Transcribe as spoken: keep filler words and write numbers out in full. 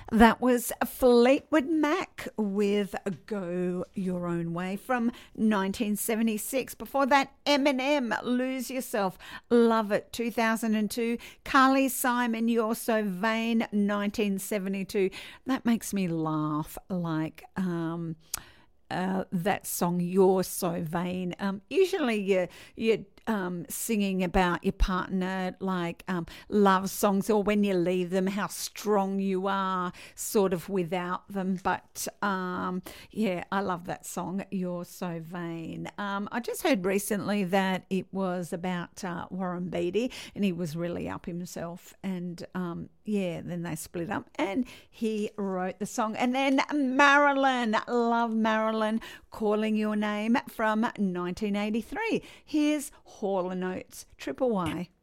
That was Fleetwood Mac with Go Your Own Way from nineteen seventy-six. Before that, Eminem, Lose Yourself, Love It, two thousand two. Carly Simon, You're So Vain, nineteen seventy-two. That makes me laugh like... Um, Uh, that song, You're So Vain. Um, usually you, you're um, singing about your partner, like um, love songs, or when you leave them, how strong you are sort of without them. But um, yeah, I love that song, You're So Vain. Um, I just heard recently that it was about uh, Warren Beatty, and he was really up himself. And um, yeah, then they split up and he wrote the song. And then Marilyn, love Marilyn, Calling Your Name from nineteen eighty-three. Here's Hall and Oates, Triple Y.